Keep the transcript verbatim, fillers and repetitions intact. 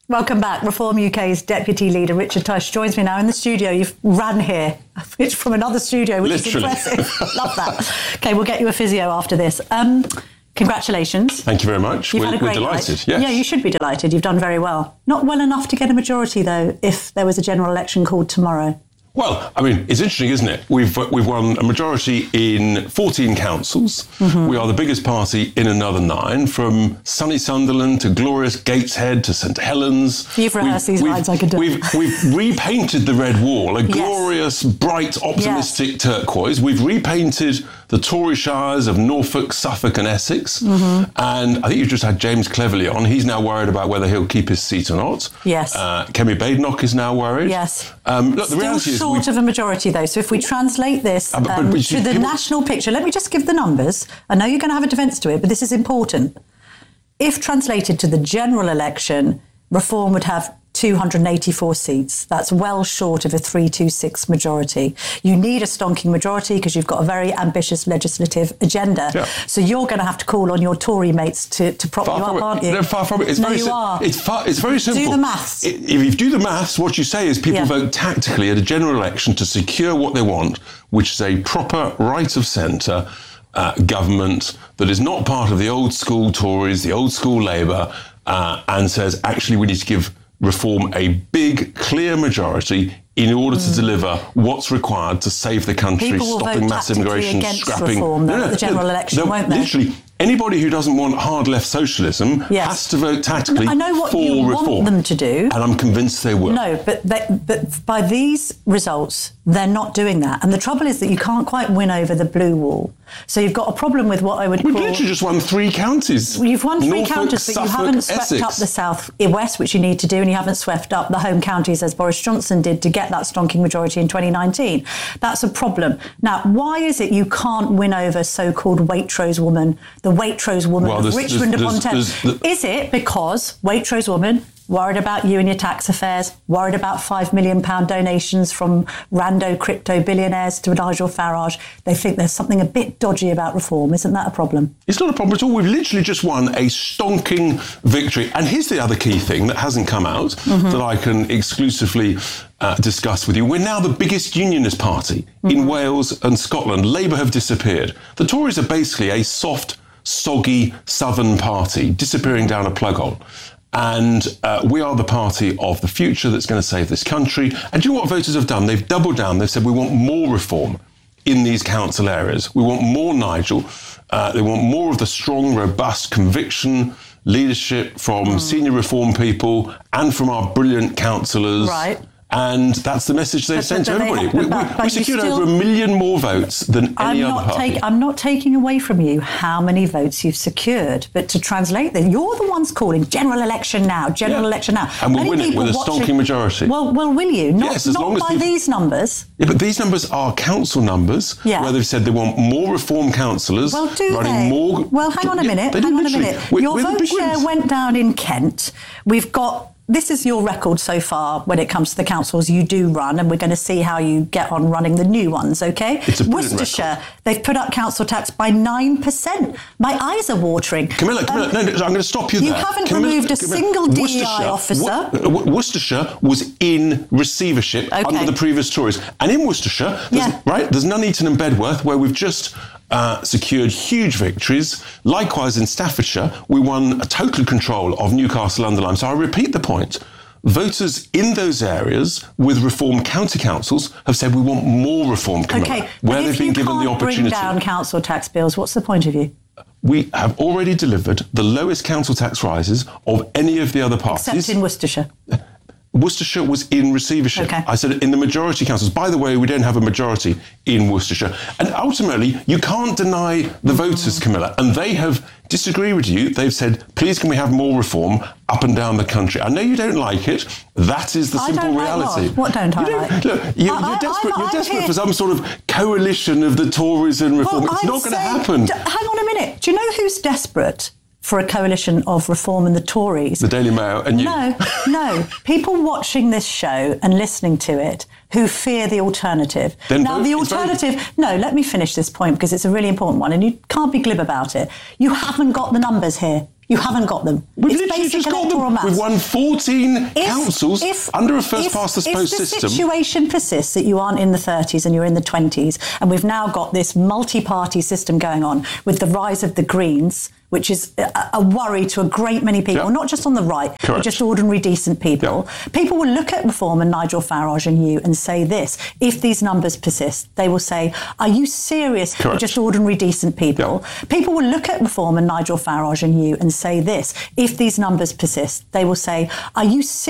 Welcome back. Reform U K's Deputy Leader, Richard Tush, joins me now in the studio. You've run here, which from another studio, which Literally. is impressive. Love that. OK, we'll get you a physio after this. Um, congratulations. Thank you very much. You've we're had a great we're delighted, night. yes. Yeah, you should be delighted. You've done very well. Not well enough to get a majority, though, if there was a general election called tomorrow. Well, I mean, it's interesting, isn't it? We've we've won a majority in fourteen councils. Mm-hmm. We are the biggest party in another nine, from sunny Sunderland to glorious Gateshead to St Helens. You've rehearsed we've, these lines, I could do. We've, we've repainted the Red Wall, a Yes. glorious, bright, optimistic Yes. turquoise. We've repainted the Tory shires of Norfolk, Suffolk and Essex. Mm-hmm. And I think you've just had James Cleverly on. He's now worried about whether he'll keep his seat or not. Yes. Uh, Kemi Badenoch is now worried. Yes. Um, look, the Still reality is short of a majority, though. So if we translate this Uh, but- but- um, but to you- the people- national picture, let me just give the numbers. I know you're going to have a defence to it, but this is important. If translated to the general election, Reform would have two hundred eighty-four seats. That's well short of a three two six majority. You need a stonking majority because you've got a very ambitious legislative agenda. Yeah. So you're going to have to call on your Tory mates to, to prop Far you from up, it. aren't you? No, far from it. It's no, very you sim- are. It's, far, it's very simple. Do the maths. I- If you do the maths, what you say is people Yeah. vote tactically at a general election to secure what they want, which is a proper right of centre uh, government that is not part of the old school Tories, the old school Labour, uh, and says, actually, we need to give Reform a big, clear majority in order to deliver what's required to save the country, People will stopping vote massive tactically immigration, against scrapping reform, though, at the general election, they'll- won't they? Literally, anybody who doesn't want hard left socialism Yes. has to vote tactically I know what for you reform. want them to do. And I'm convinced they will. No, but they, but by these results, they're not doing that. And the trouble is that you can't quite win over the blue wall. So you've got a problem with what I would We've call... literally just won three counties. You've won three Norfolk, counties, but Suffolk, you haven't swept Essex. up the south west, which you need to do, and you haven't swept up the home counties as Boris Johnson did to get that stonking majority in twenty nineteen. That's a problem. Now, why is it you can't win over so-called Waitrose woman, the Waitrose woman Well, of there's- Richmond there's- upon there's- Thames? there's- Is it because Waitrose woman worried about you and your tax affairs, worried about five million pound donations from rando crypto billionaires to Nigel Farage? They think there's something a bit dodgy about Reform. Isn't that a problem? It's not a problem at all. We've literally just won a stonking victory. And here's the other key thing that hasn't come out mm-hmm. that I can exclusively uh, discuss with you. We're now the biggest unionist party mm-hmm. in Wales and Scotland. Labour have disappeared. The Tories are basically a soft, soggy southern party disappearing down a plug hole. And uh, we are the party of the future that's going to save this country. And do you know what voters have done? They've doubled down. They've said, we want more reform in these council areas. We want more Nigel. Uh, they want more of the strong, robust conviction leadership from mm. senior Reform people and from our brilliant councillors. Right. And that's the message they've But- sent but to they everybody. have- we but- we, but we you secured still- over a million more votes than any I'm other not, party. take, I'm not taking away from you how many votes you've secured, but to translate that, you're the ones calling general election now, general Yeah. election now. And we'll Many win it people with a watching- stonking majority. Well, well, will you? Not, Yes, as not long as by people- these numbers. Yeah, but these numbers are council numbers, Yeah. where they've said they want more Reform councillors Well, do running they? more. Well, hang on a Yeah, minute. they do Hang on a literally. minute. We're- Your we're the vote big share winners. went down in Kent. We've got. This is your record so far when it comes to the councils you do run, and we're going to see how you get on running the new ones, OK? It's a brilliant Worcestershire, record. they've put up council tax by nine percent. My eyes are watering. Camilla, Camilla, Um, no, no, I'm going to stop you you there. haven't Camilla, removed a Camilla, single D E I Worcestershire- officer. Wo- Wo- Worcestershire was in receivership Okay. under the previous Tories. And in Worcestershire, there's, Yeah. right, there's Nuneaton and Bedworth, where we've just uh, secured huge victories. Likewise, in Staffordshire, we won a total control of Newcastle under Lyme. So I repeat the point. Voters in those areas with Reform county councils have said we want more Reform, Camilla, OK, where but they've if been you given the can't bring opportunity. down council tax bills, what's the point of you? We have already delivered the lowest council tax rises of any of the other parties. Except in Worcestershire. Worcestershire was in receivership. Okay. I said in the majority councils. By the way, we don't have a majority in Worcestershire. And ultimately, you can't deny the voters, Camilla. And they have disagreed with you. They've said, please, can we have more reform up and down the country? I know you don't like it. That is the I simple don't like reality. what? What don't I You like? Look, you, I- I- you're desperate, I'm- you're I'm desperate here- for some sort of coalition of the Tories and reform. Well, it's I'm not going to saying- happen. D- hang on a minute. Do you know who's desperate for a coalition of Reform and the Tories? The Daily Mail and you. No, no. People watching this show and listening to it who fear the alternative. Then now, vote- the it's very- alternative... No, let me finish this point because it's a really important one and you can't be glib about it. You haven't got the numbers here. You haven't got them. We've it's literally basic just got electoral them. maths. We've won fourteen If- councils if- under a first if- past the post If the system. situation persists that you aren't in the thirties and you're in the twenties, and we've now got this multi-party system going on with the rise of the Greens, which is a, a worry to a great many people, Yep. not just on the right, but Correct. just ordinary decent people. Yep. People will look at Reform and Nigel Farage and you and say this: if these numbers persist, they will say, "Are you serious?" We're Correct. just ordinary decent people. Yep. People will look at Reform and Nigel Farage and you and say this: if these numbers persist, they will say, "Are you serious?"